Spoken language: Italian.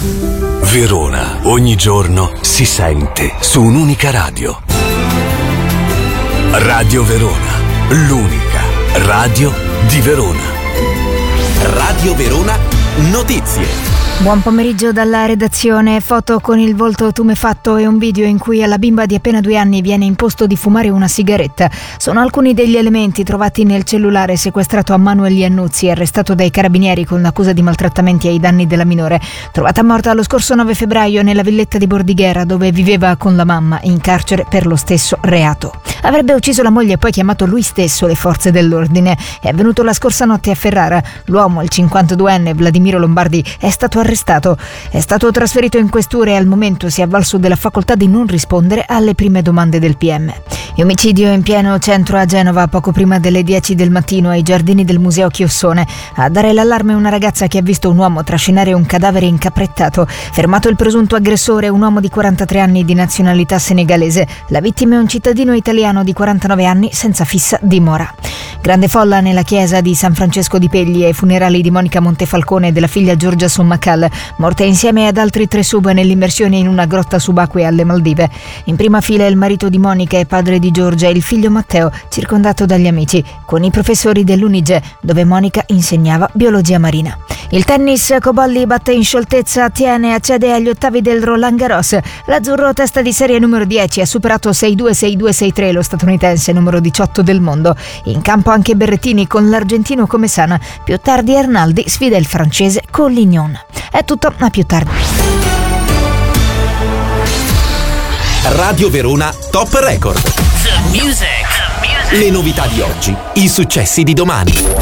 Verona, ogni giorno si sente su un'unica radio. Radio Verona, l'unica radio di Verona. Radio Verona Notizie. Buon pomeriggio dalla redazione. Foto con il volto tumefatto e un video in cui alla bimba di appena 2 anni viene imposto di fumare una sigaretta. Sono alcuni degli elementi trovati nel cellulare sequestrato a Manuel Iannuzzi, arrestato dai carabinieri con l'accusa di maltrattamenti ai danni della minore. Trovata morta lo scorso 9 febbraio nella villetta di Bordighera, dove viveva con la mamma, in carcere per lo stesso reato. Avrebbe ucciso la moglie e poi chiamato lui stesso le forze dell'ordine. È avvenuto la scorsa notte a Ferrara. L'uomo, il 52enne Vladimiro Lombardi, è stato arrestato. È stato trasferito in questura e al momento si è avvalso della facoltà di non rispondere alle prime domande del PM. Omicidio in pieno centro a Genova, poco prima delle 10 del mattino ai giardini del Museo Chiossone. A dare l'allarme una ragazza che ha visto un uomo trascinare un cadavere incaprettato. Fermato il presunto aggressore, un uomo di 43 anni di nazionalità senegalese. La vittima è un cittadino italiano di 49 anni senza fissa dimora. Grande folla nella chiesa di San Francesco di Pegli ai funerali di Monica Montefalcone e della figlia Giorgia Sommacal, morta insieme ad altri 3 sub nell'immersione in una grotta subacquea alle Maldive. In prima fila il marito di Monica e padre di Giorgia e il figlio Matteo, circondato dagli amici, con i professori dell'Unige, dove Monica insegnava biologia marina. Il tennis, Cobolli batte in scioltezza Tiene e accede agli ottavi del Roland Garros. L'azzurro testa di serie numero 10 ha superato 6-2, 6-2, 6-3 lo statunitense numero 18 del mondo. In campo anche Berrettini con l'argentino come sana. Più tardi Arnaldi sfida il francese Collignon. È tutto, a più tardi. Radio Verona Top Record. The music. Le novità di oggi, i successi di domani.